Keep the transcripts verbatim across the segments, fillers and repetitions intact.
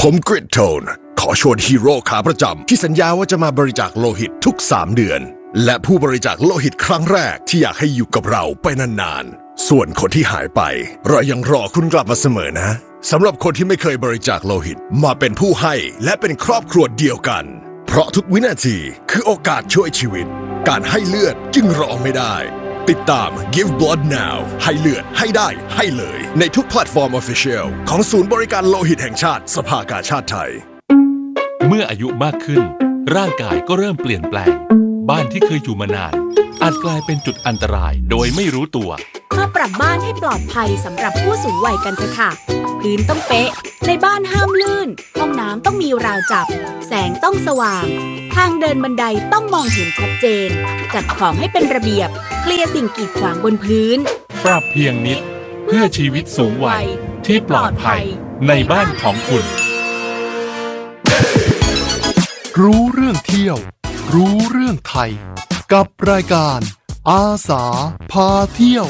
ผมกริดโทนขอชวนฮีโร่ขาประจำที่สัญญาว่าจะมาบริจาคโลหิตทุกสามเดือนและผู้บริจาคโลหิตครั้งแรกที่อยากให้อยู่กับเราไปนานๆส่วนคนที่หายไปเรายังรอคุณกลับมาเสมอนะสำหรับคนที่ไม่เคยบริจาคโลหิตมาเป็นผู้ให้และเป็นครอบครัวเดียวกันเพราะทุกวินาทีคือโอกาสช่วยชีวิตการให้เลือดจึงรอไม่ได้ติดตาม Give Blood Now ให้เลือดให้ได้ให้เลยในทุกแพลตฟอร์ม Official ของศูนย์บริการโลหิตแห่งชาติสภากาชาติไทยเมื่ออายุมากขึ้นร่างกายก็เริ่มเปลี่ยนแปลงบ้านที่เคยอยู่มานานอาจกลายเป็นจุดอันตรายโดยไม่รู้ตัวมาปรับบ้านให้ปลอดภัยสำหรับผู้สูงวัยกันเถอะค่ะพื้นต้องเป๊ะในบ้านห้ามลื่นห้องน้ำต้องมีราวจับแสงต้องสว่างทางเดินบันไดต้องมองเห็นชัดเจนจัดของให้เป็นระเบียบเคลียร์สิ่งกีดขวางบนพื้นปรับเพียงนิดเพื่อชีวิตสูงวัยที่ปลอดภัยในบ้านของคุณรู้เรื่องเที่ยวรู้เรื่องไทยกับรายการอาสาพาเที่ยว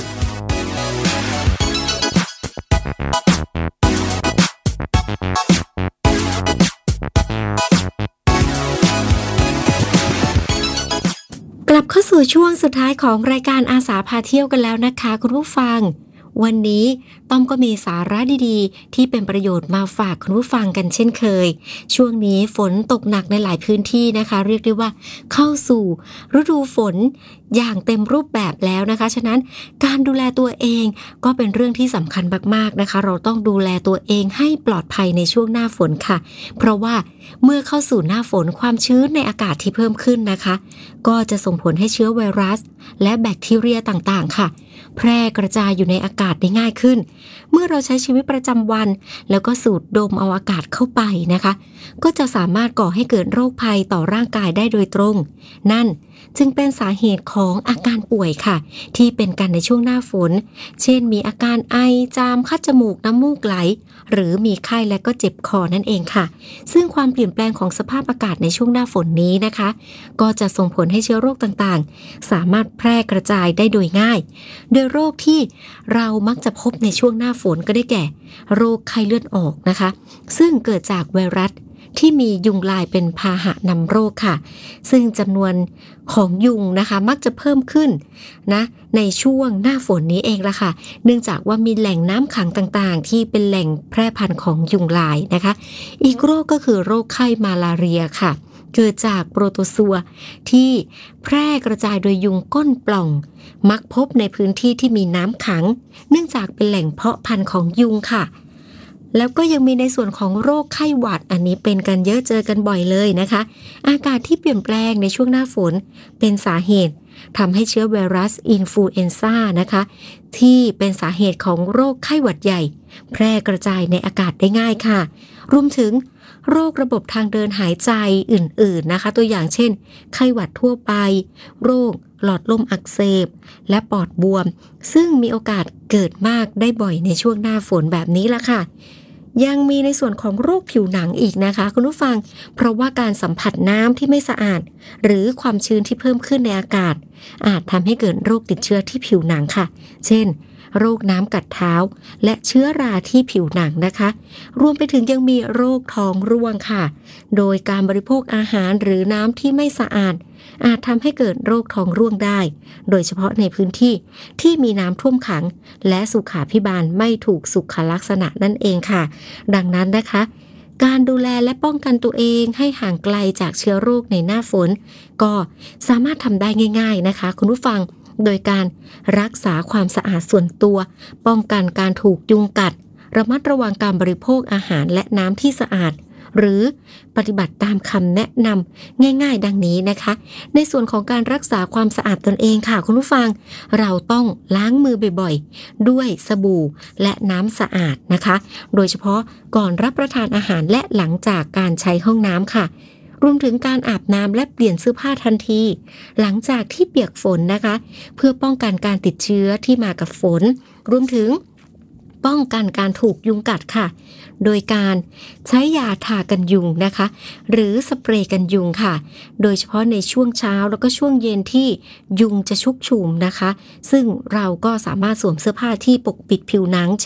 กลับเข้าสู่ช่วงสุดท้ายของรายการอาสาพาเที่ยวกันแล้วนะคะคุณผู้ฟังวันนี้ต้อมก็มีสาระดีๆที่เป็นประโยชน์มาฝากคุณผู้ฟังกันเช่นเคยช่วงนี้ฝนตกหนักในหลายพื้นที่นะคะเรียกได้ว่าเข้าสู่ฤดูฝนอย่างเต็มรูปแบบแล้วนะคะฉะนั้นการดูแลตัวเองก็เป็นเรื่องที่สำคัญมากๆนะคะเราต้องดูแลตัวเองให้ปลอดภัยในช่วงหน้าฝนค่ะเพราะว่าเมื่อเข้าสู่หน้าฝนความชื้นในอากาศที่เพิ่มขึ้นนะคะก็จะส่งผลให้เชื้อไวรัสและแบคทีเรียต่างๆค่ะแพร่กระจายอยู่ในอากาศได้ง่ายขึ้นเมื่อเราใช้ชีวิตประจำวันแล้วก็สูดดมเอาอากาศเข้าไปนะคะก็จะสามารถก่อให้เกิดโรคภัยต่อร่างกายได้โดยตรงนั่นจึงเป็นสาเหตุของอาการป่วยค่ะที่เป็นกันในช่วงหน้าฝนเช่นมีอาการไอจามคัดจมูกน้ำมูกไหลหรือมีไข้และก็เจ็บคอนั่นเองค่ะซึ่งความเปลี่ยนแปลงของสภาพอากาศในช่วงหน้าฝนนี้นะคะก็จะส่งผลให้เชื้อโรคต่างๆสามารถแพร่กระจายได้โดยง่ายโดยโรคที่เรามักจะพบในช่วงหน้าฝนก็ได้แก่โรคไข้เลือดออกนะคะซึ่งเกิดจากไวรัสที่มียุงลายเป็นพาหะนำโรคค่ะซึ่งจำนวนของยุงนะคะมักจะเพิ่มขึ้นนะในช่วงหน้าฝนนี้เองละค่ะเนื่องจากว่ามีแหล่งน้ำขังต่างๆที่เป็นแหล่งแพร่พันธุ์ของยุงลายนะคะอีกโรคก็คือโรคไข้มาลาเรียค่ะเกิดจากโปรโตซัวที่แพร่กระจายโดยยุงก้นปล่องมักพบในพื้นที่ที่มีน้ำขังเนื่องจากเป็นแหล่งเพาะพันธุ์ของยุงค่ะแล้วก็ยังมีในส่วนของโรคไข้หวัดอันนี้เป็นกันเยอะเจอกันบ่อยเลยนะคะอากาศที่เปลี่ยนแปลงในช่วงหน้าฝนเป็นสาเหตุทำให้เชื้อไวรัสอินฟลูเอนซ่านะคะที่เป็นสาเหตุของโรคไข้หวัดใหญ่แพร่กระจายในอากาศได้ง่ายค่ะรวมถึงโรคระบบทางเดินหายใจอื่นๆนะคะตัวอย่างเช่นไข้หวัดทั่วไปโรคหลอดลมอักเสบและปอดบวมซึ่งมีโอกาสเกิดมากได้บ่อยในช่วงหน้าฝนแบบนี้ละค่ะยังมีในส่วนของโรคผิวหนังอีกนะคะคุณผู้ฟังเพราะว่าการสัมผัสน้ำที่ไม่สะอาดหรือความชื้นที่เพิ่มขึ้นในอากาศอาจทำให้เกิดโรคติดเชื้อที่ผิวหนังค่ะเช่นโรคน้ำกัดเท้าและเชื้อราที่ผิวหนังนะคะรวมไปถึงยังมีโรคท้องร่วงค่ะโดยการบริโภคอาหารหรือน้ำที่ไม่สะอาดอาจทำให้เกิดโรคท้องร่วงได้โดยเฉพาะในพื้นที่ที่มีน้ำท่วมขังและสุขาภิบาลไม่ถูกสุขลักษณะนั่นเองค่ะดังนั้นนะคะการดูแลและป้องกันตัวเองให้ห่างไกลจากเชื้อโรคในหน้าฝนก็สามารถทำได้ง่ายๆนะคะคุณผู้ฟังโดยการรักษาความสะอาดส่วนตัวป้องกันการถูกยุงกัดระมัดระวังการบริโภคอาหารและน้ำที่สะอาดหรือปฏิบัติตามคำแนะนำง่ายๆดังนี้นะคะในส่วนของการรักษาความสะอาดตนเองค่ะคุณผู้ฟังเราต้องล้างมือบ่อยๆด้วยสบู่และน้ำสะอาดนะคะโดยเฉพาะก่อนรับประทานอาหารและหลังจากการใช้ห้องน้ำค่ะรวมถึงการอาบน้ำและเปลี่ยนเสื้อผ้าทันทีหลังจากที่เปียกฝนนะคะเพื่อป้องกันการติดเชื้อที่มากับฝนรวมถึงป้องกันการถูกยุงกัดค่ะโดยการใช้ยาทากันยุงนะคะหรือสเปรย์กันยุงค่ะโดยเฉพาะในช่วงเช้าแล้วก็ช่วงเย็นที่ยุงจะชุกชุมนะคะซึ่งเราก็สามารถสวมเสื้อผ้าที่ปกปิดผิวหนังเช่น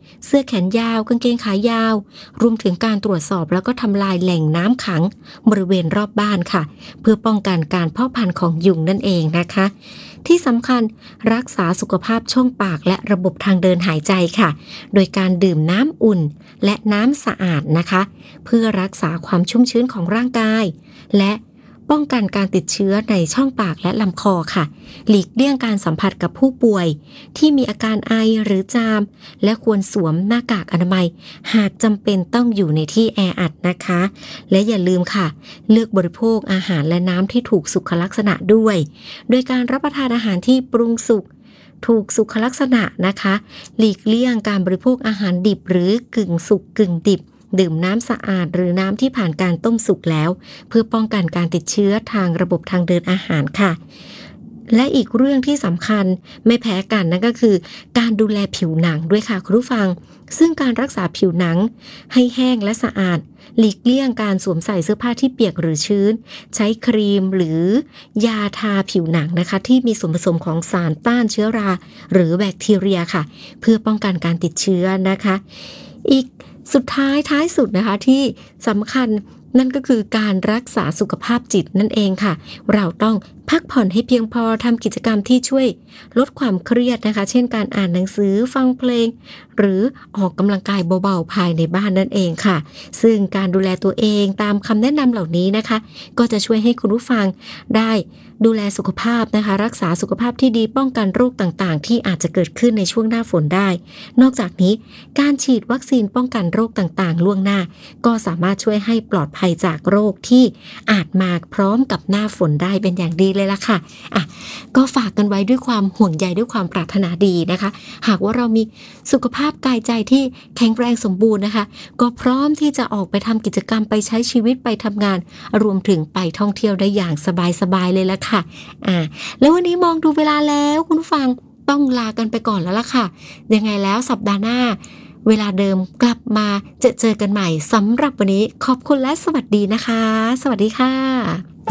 เสื้อแขนยาวกางเกงขายาวรวมถึงการตรวจสอบแล้วก็ทำลายแหล่งน้ำขังบริเวณรอบบ้านค่ะเพื่อป้องกันการเพาะพันธุ์ของยุงนั่นเองนะคะที่สำคัญรักษาสุขภาพช่องปากและระบบทางเดินหายใจค่ะโดยการดื่มน้ำอุ่นและน้ำสะอาดนะคะเพื่อรักษาความชุ่มชื้นของร่างกายและป้องกันการติดเชื้อในช่องปากและลำคอค่ะหลีกเลี่ยงการสัมผัสกับผู้ป่วยที่มีอาการไอหรือจามและควรสวมหน้ากากอนามัยหากจำเป็นต้องอยู่ในที่แออัดนะคะและอย่าลืมค่ะเลือกบริโภคอาหารและน้ำที่ถูกสุขลักษณะด้วยโดยการรับประทานอาหารที่ปรุงสุกถูกสุขลักษณะนะคะหลีกเลี่ยงการบริโภคอาหารดิบหรือกึ่งสุกกึ่งดิบดื่มน้ำสะอาดหรือน้ำที่ผ่านการต้มสุกแล้วเพื่อป้องกันการติดเชื้อทางระบบทางเดินอาหารค่ะและอีกเรื่องที่สำคัญไม่แพ้กันนั่นก็คือการดูแลผิวหนังด้วยค่ะคุณผู้ฟังซึ่งการรักษาผิวหนังให้แห้งและสะอาดหลีกเลี่ยงการสวมใส่เสื้อผ้าที่เปียกหรือชื้นใช้ครีมหรือยาทาผิวหนังนะคะที่มีส่วนผสมของสารต้านเชื้อราหรือแบคทีเรียค่ะเพื่อป้องกันการติดเชื้อนะคะอีกสุดท้ายท้ายสุดนะคะที่สำคัญนั่นก็คือการรักษาสุขภาพจิตนั่นเองค่ะเราต้องพักผ่อนให้เพียงพอทำกิจกรรมที่ช่วยลดความเครียดนะคะเช่นการอ่านหนังสือฟังเพลงหรือออกกำลังกายเบาๆภายในบ้านนั่นเองค่ะซึ่งการดูแลตัวเองตามคำแนะนำเหล่านี้นะคะก็จะช่วยให้คุณผู้ฟังได้ดูแลสุขภาพนะคะรักษาสุขภาพที่ดีป้องกันโรคต่างๆที่อาจจะเกิดขึ้นในช่วงหน้าฝนได้นอกจากนี้การฉีดวัคซีนป้องกันโรคต่างๆล่วงหน้าก็สามารถช่วยให้ปลอดภัยจากโรคที่อาจมาพร้อมกับหน้าฝนได้เป็นอย่างดีเลยล่ะค่ะอ่ะก็ฝากกันไว้ด้วยความห่วงใยด้วยความปรารถนาดีนะคะหากว่าเรามีสุขภาพกายใจที่แข็งแรงสมบูรณ์นะคะก็พร้อมที่จะออกไปทำกิจกรรมไปใช้ชีวิตไปทำงานรวมถึงไปท่องเที่ยวได้อย่างสบายๆเลยล่ะค่ะอ่าแล้ววันนี้มองดูเวลาแล้วคุณผู้ฟังต้องลากันไปก่อนแล้วล่ะค่ะยังไงแล้วสัปดาห์หน้าเวลาเดิมกลับมาเจอเจอกันใหม่สำหรับวันนี้ขอบคุณและสวัสดีนะคะสวัสดีค่ะ